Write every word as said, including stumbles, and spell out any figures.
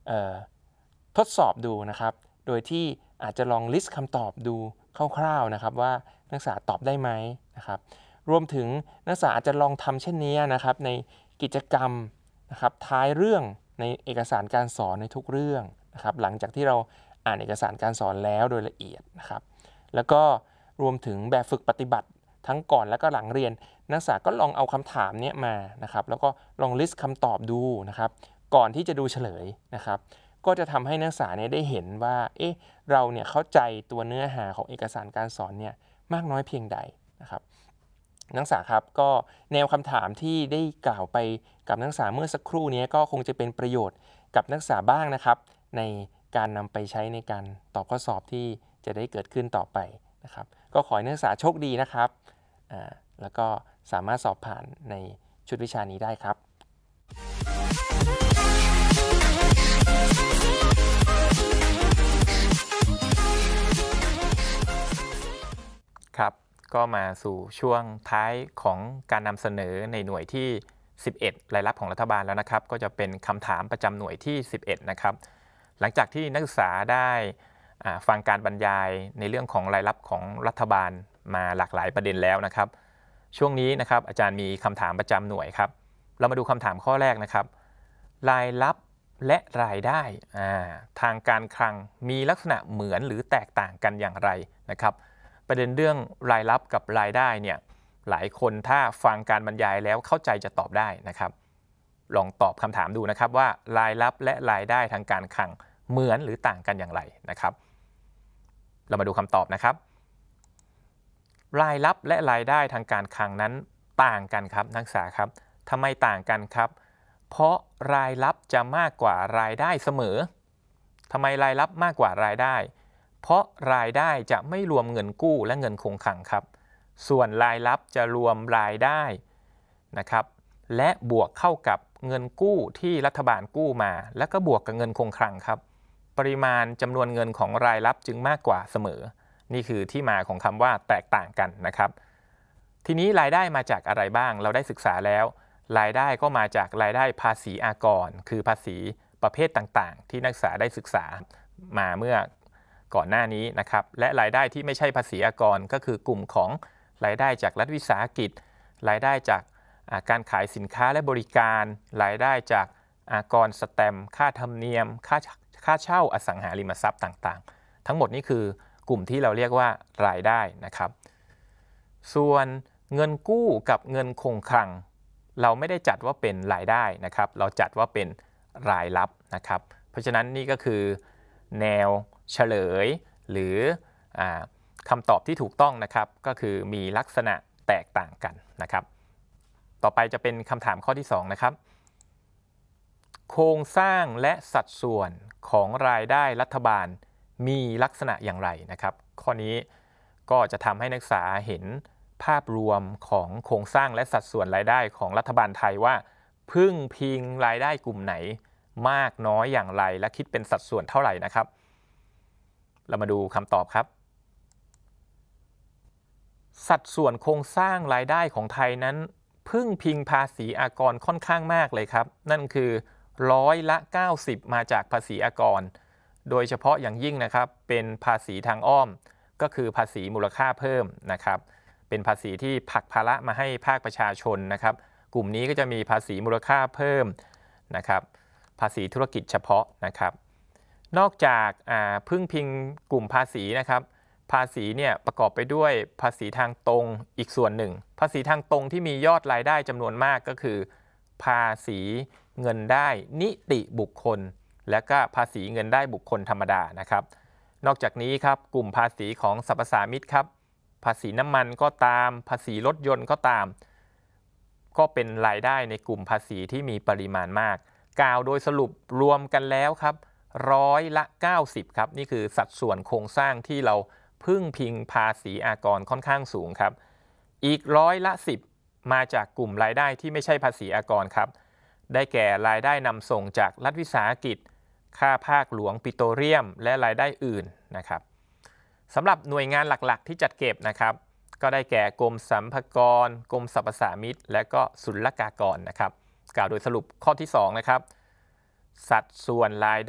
ทดสอบดูนะครับโดยที่อาจจะลองลิสต์คำตอบดูคร่าวๆนะครับว่านักศึกษาตอบได้ไหมนะครับรวมถึงนักศึกษาอาจจะลองทำเช่นนี้นะครับในกิจกรรมนะครับท้ายเรื่องในเอกสารการสอนในทุกเรื่องนะครับหลังจากที่เราอ่านเอกสารการสอนแล้วโดยละเอียดนะครับแล้วก็รวมถึงแบบฝึกปฏิบัติทั้งก่อนและก็หลังเรียนนักศึกษาก็ลองเอาคำถามนี้มานะครับแล้วก็ลองลิสต์คำตอบดูนะครับก่อนที่จะดูเฉลยนะครับก็จะทำให้นักศึกษาเนี่ยได้เห็นว่าเอ๊ะเราเนี่ยเข้าใจตัวเนื้อหาของเอกสารการสอนเนี่ยมากน้อยเพียงใดนะครับนักศึกษาครับก็แนวคำถามที่ได้กล่าวไปกับนักศึกษาเมื่อสักครู่นี้ก็คงจะเป็นประโยชน์กับนักศึกษาบ้างนะครับในการนำไปใช้ในการตอบข้อสอบที่จะได้เกิดขึ้นต่อไปนะครับก็ขอให้นักศึกษาโชคดีนะครับอ่าแล้วก็สามารถสอบผ่านในชุดวิชานี้ได้ครับครับก็มาสู่ช่วงท้ายของการนำเสนอในหน่วยที่สิบเอ็ดรายรับของรัฐบาลแล้วนะครับก็จะเป็นคำถามประจำหน่วยที่สิบเอ็ดนะครับหลังจากที่นักศึกษาได้ฟังการบรรยายในเรื่องของรายรับของรัฐบาลมาหลากหลายประเด็นแล้วนะครับช่วงนี้นะครับอาจารย์มีคำถามประจำหน่วยครับเรามาดูคำถามข้อแรกนะครับรายรับและรายได้ทางการคลังมีลักษณะเหมือนหรือแตกต่างกันอย่างไรนะครับประเด็นเรื่องรายรับกับรายได้เนี่ยหลายคนถ้าฟังการบรรยายแล้วเข้าใจจะตอบได้นะครับลองตอบคำถามดูนะครับว่ารายรับและรายได้ทางการคลังเหมือนหรือต่างกันอย่างไรนะครับเรามาดูคำตอบนะครับรายรับและรายได้ทางการคลังนั้นต่างกันครับนักศึกษาครับทำไมต่างกันครับเพราะรายรับจะมากกว่ารายได้เสมอทำไมรายรับมากกว่ารายได้เพราะรายได้จะไม่รวมเงินกู้และเงินคงคลังครับส่วนรายรับจะรวมรายได้นะครับและบวกเข้ากับเงินกู้ที่รัฐบาลกู้มาแล้วก็บวกกับเงินคงคลังครับปริมาณจำนวนเงินของรายรับจึงมากกว่าเสมอนี่คือที่มาของคำว่าแตกต่างกันนะครับทีนี้รายได้มาจากอะไรบ้างเราได้ศึกษาแล้วรายได้ก็มาจากรายได้ภาษีอากรคือภาษีประเภทต่างๆที่นักศึกษาได้ศึกษามาเมื่อก่อนหน้านี้นะครับและรายได้ที่ไม่ใช่ภาษีอากรก็คือกลุ่มของรายได้จากรัฐวิสาหกิจรายได้จากการขายสินค้าและบริการรายได้จากอากรสแตมป์ค่าธรรมเนียมค่าค่าเช่าอสังหาริมทรัพย์ต่างๆทั้งหมดนี้คือกลุ่มที่เราเรียกว่ารายได้นะครับส่วนเงินกู้กับเงินคงคลังเราไม่ได้จัดว่าเป็นรายได้นะครับเราจัดว่าเป็นรายรับนะครับเพราะฉะนั้นนี่ก็คือแนวเฉลยหรือคำตอบที่ถูกต้องนะครับก็คือมีลักษณะแตกต่างกันนะครับต่อไปจะเป็นคำถามข้อที่สองนะครับโครงสร้างและสัดส่วนของรายได้รัฐบาลมีลักษณะอย่างไรนะครับข้อนี้ก็จะทำให้นักศึกษาเห็นภาพรวมของโครงสร้างและสัดส่วนรายได้ของรัฐบาลไทยว่าพึ่งพิงรายได้กลุ่มไหนมากน้อยอย่างไรและคิดเป็นสัดส่วนเท่าไหร่นะครับเรามาดูคำตอบครับสัดส่วนโครงสร้างรายได้ของไทยนั้นพึ่งพิงภาษีอากรค่อนข้างมากเลยครับนั่นคือร้อยละเก้าสิบมาจากภาษีอากรโดยเฉพาะอย่างยิ่งนะครับเป็นภาษีทางอ้อมก็คือภาษีมูลค่าเพิ่มนะครับเป็นภาษีที่ผลักภาระมาให้ภาคประชาชนนะครับกลุ่มนี้ก็จะมีภาษีมูลค่าเพิ่มนะครับภาษีธุรกิจเฉพาะนะครับนอกจากพึ่งพิงกลุ่มภาษีนะครับภาษีเนี่ยประกอบไปด้วยภาษีทางตรงอีกส่วนหนึ่งภาษีทางตรงที่มียอดรายได้จำนวนมากก็คือภาษีเงินได้นิติบุคคลและก็ภาษีเงินได้บุคคลธรรมดานะครับนอกจากนี้ครับกลุ่มภาษีของสรรพสามิตครับภาษีน้ำมันก็ตามภาษีรถยนต์ก็ตามก็เป็นรายได้ในกลุ่มภาษีที่มีปริมาณมากกล่าวโดยสรุปรวมกันแล้วครับร้อยละเก้าสิบครับนี่คือสัดส่วนโครงสร้างที่เราพึ่งพิงภาษีอากรค่อนข้างสูงครับอีกร้อยละสิบมาจากกลุ่มรายได้ที่ไม่ใช่ภาษีอากรครับได้แก่รายได้นำส่งจากรัฐวิสาหกิจค่าภาคหลวงปิโตรเลียมและรายได้อื่นนะครับสำหรับหน่วยงานหลักๆที่จัดเก็บนะครับก็ได้แก่กรมสรรพากรกรมสรรพสามิตและก็ศุลกากรนะครับกล่าวโดยสรุปข้อที่สองนะครับสัดส่วนราย